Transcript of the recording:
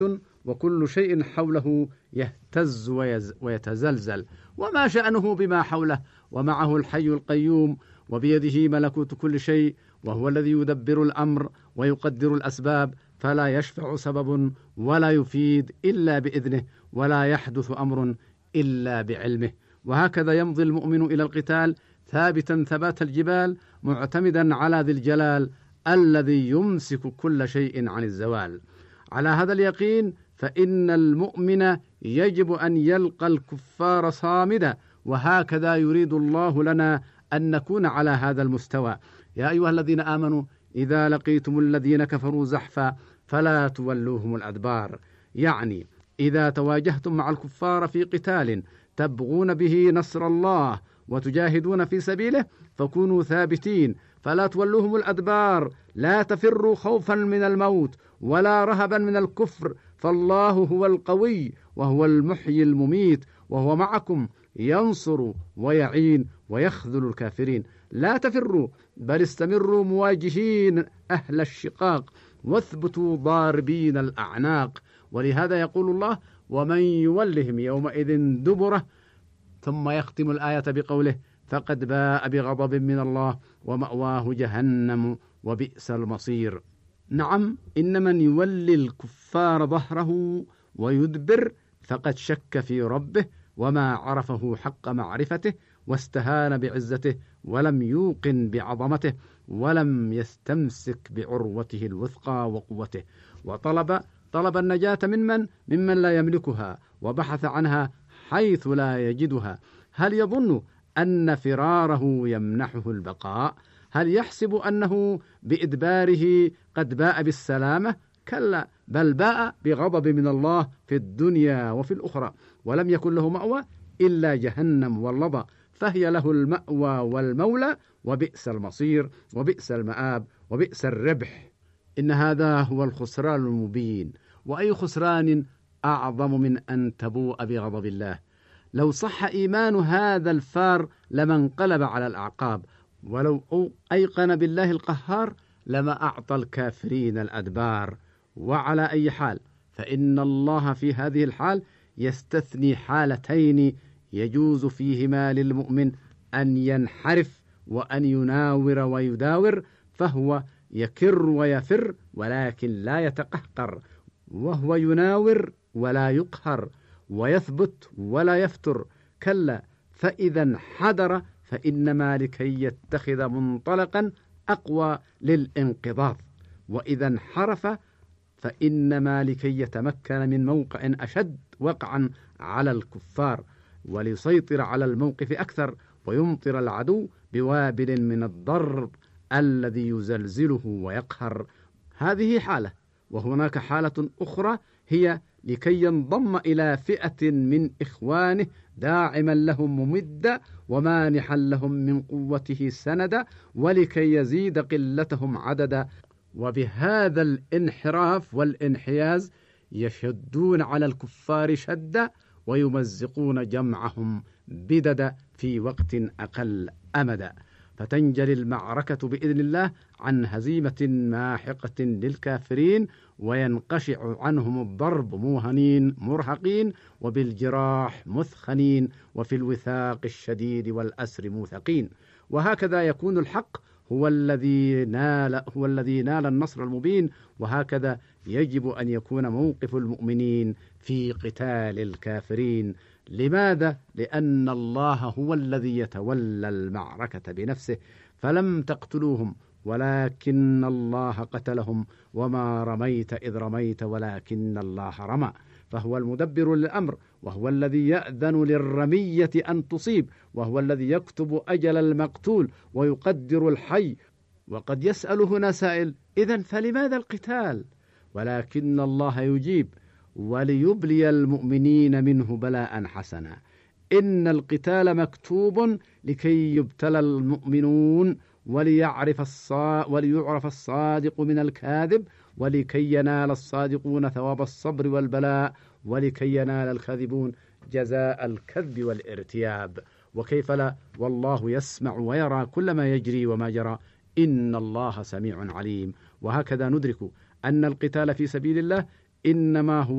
وكل شيء حوله يهتز ويتزلزل، وما شأنه بما حوله، ومعه الحي القيوم، وبيده ملكوت كل شيء، وهو الذي يدبر الأمر ويقدر الأسباب، فلا يشفع سبب ولا يفيد إلا بإذنه، ولا يحدث أمر إلا بعلمه. وهكذا يمضي المؤمن إلى القتال ثابتا ثبات الجبال، معتمدا على ذي الجلال الذي يمسك كل شيء عن الزوال. على هذا اليقين فإن المؤمن يجب أن يلقى الكفار صامدا، وهكذا يريد الله لنا أن نكون على هذا المستوى. يا أيها الذين آمنوا إذا لقيتم الذين كفروا زحفا فلا تولوهم الأدبار، يعني إذا تواجهتم مع الكفار في قتال تبغون به نصر الله وتجاهدون في سبيله فكونوا ثابتين، فلا تولوهم الأدبار، لا تفروا خوفا من الموت ولا رهبا من الكفر، فالله هو القوي وهو المحيي المميت، وهو معكم ينصر ويعين ويخذل الكافرين. لا تفروا بل استمروا مواجهين أهل الشقاق، واثبتوا ضاربين الأعناق. ولهذا يقول الله: ومن يولهم يومئذ دبره، ثم يختم الآية بقوله: فقد باء بغضب من الله ومأواه جهنم وبئس المصير. نعم، إن من يولي الكفار ظهره ويدبر فقد شك في ربه وما عرفه حق معرفته، واستهان بعزته ولم يوقن بعظمته، ولم يستمسك بعروته الوثقى وقوته، طلب النجاة ممن لا يملكها، وبحث عنها حيث لا يجدها. هل يظن أن فراره يمنحه البقاء؟ هل يحسب أنه بإدباره قد باء بالسلامة؟ كلا، بل باء بغضب من الله في الدنيا وفي الأخرى، ولم يكن له مأوى إلا جهنم واللظى، فهي له المأوى والمولى، وبئس المصير وبئس المآب وبئس الربح. إن هذا هو الخسران المبين، وأي خسران أعظم من أن تبوء بغضب الله؟ لو صح إيمان هذا الفار لما انقلب على الأعقاب، ولو أيقن بالله القهار لما أعطى الكافرين الأدبار. وعلى أي حال فإن الله في هذه الحال يستثني حالتين يجوز فيهما للمؤمن أن ينحرف وأن يناور ويداور، فهو يكر ويفر ولكن لا يتقهقر، وهو يناور ولا يقهر، ويثبت ولا يفتر. كلا، فإذا انحدر فإنما لكي يتخذ منطلقا أقوى للانقضاض، وإذا انحرف فإنما لكي يتمكن من موقع أشد وقعا على الكفار، وليسيطر على الموقف أكثر، ويمطر العدو بوابل من الضرب الذي يزلزله ويقهر. هذه حالة، وهناك حالة أخرى هي لكي ينضم إلى فئة من إخوانه داعما لهم ممدا ومانحا لهم من قوته سندا، ولكي يزيد قلتهم عددا. وبهذا الانحراف والانحياز يشدون على الكفار شدا ويمزقون جمعهم بددا في وقت أقل أمدا، فتنجلي المعركة بإذن الله عن هزيمة ماحقة للكافرين، وينقشع عنهم الضرب موهنين مرهقين، وبالجراح مثخنين، وفي الوثاق الشديد والأسر موثقين. وهكذا يكون الحق هو الذي نال النصر المبين، وهكذا يجب أن يكون موقف المؤمنين في قتال الكافرين. لماذا؟ لأن الله هو الذي يتولى المعركة بنفسه، فلم تقتلوهم ولكن الله قتلهم، وما رميت إذ رميت ولكن الله رمى. فهو المدبر للأمر، وهو الذي يأذن للرمية أن تصيب، وهو الذي يكتب أجل المقتول ويقدر الحي. وقد يسأل هنا سائل: إذن فلماذا القتال؟ ولكن الله يجيب: وليبلي المؤمنين منه بلاء حسنا. إن القتال مكتوب لكي يبتلى المؤمنون، وليعرف الصادق من الكاذب، ولكي ينال الصادقون ثواب الصبر والبلاء، ولكي ينال الكاذبون جزاء الكذب والارتياب. وكيف لا، والله يسمع ويرى كل ما يجري وما جرى، إن الله سميع عليم. وهكذا ندرك أن القتال في سبيل الله إنما هو